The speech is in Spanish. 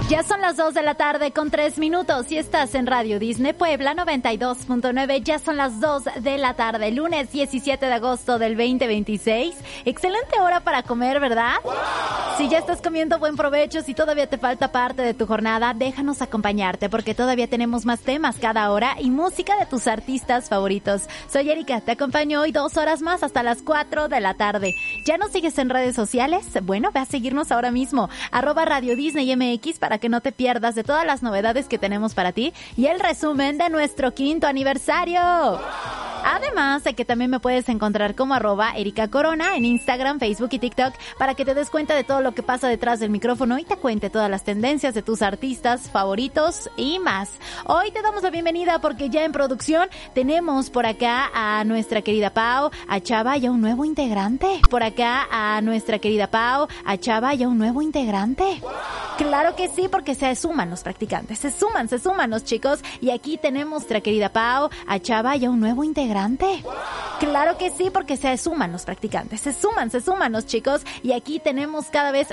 Ya son las 2 de la tarde con 3 minutos y estás en Radio Disney Puebla 92.9. Ya son las 2 de la tarde, lunes 17 de agosto del 2026. Excelente hora para comer, ¿verdad? ¡Wow! Si ya estás comiendo, buen provecho. Si todavía te falta parte de tu jornada, déjanos acompañarte porque todavía tenemos más temas cada hora y música de tus artistas favoritos. Soy Erika, te acompaño hoy 2 horas más hasta las 4 de la tarde. ¿Ya nos sigues en redes sociales? Bueno, ve a seguirnos ahora mismo. @Radio Disney MX para que no te pierdas de todas las novedades que tenemos para ti y el resumen de nuestro 5º aniversario. Además de que también me puedes encontrar como @Erika Corona en Instagram, Facebook y TikTok para que te des cuenta de todo lo que pasa detrás del micrófono y te cuente todas las tendencias de tus artistas favoritos y más. Hoy te damos la bienvenida porque ya en producción tenemos por acá a nuestra querida Pau, a Chava y a un nuevo integrante. Por acá a nuestra querida Pau, a Chava y a un nuevo integrante. Claro que sí, porque se suman los practicantes, se suman los chicos. Y aquí tenemos a nuestra querida Pau, a Chava y a un nuevo integrante. Claro que sí, porque se suman los practicantes, se suman los chicos. Y aquí tenemos cada vez